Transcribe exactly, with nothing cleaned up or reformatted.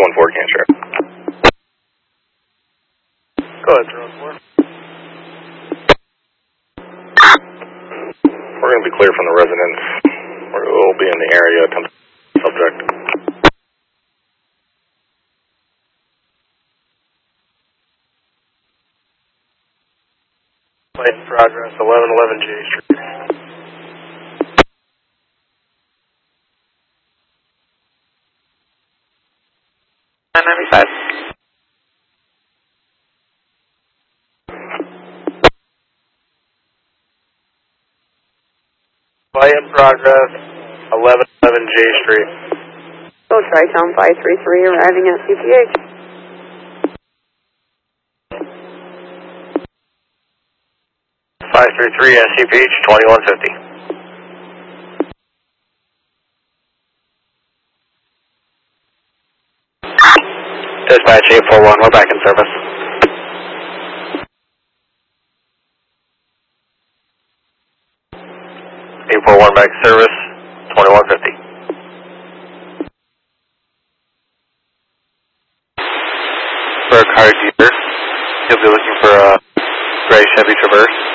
one four, can't share. Go ahead, three one four. We're going to be clear from the residence. We'll be in the area. Subject. Light in progress, eleven eleven J Street. nine ninety-five. Light in progress, eleven eleven J Street. Go Tri-Town five three three arriving at C P H. five three three S C P H, twenty-one fifty. Dispatch eight four one, we're back in service. eight four one back in service, twenty-one fifty. For a car dealer, you'll be looking for a gray Chevy Traverse.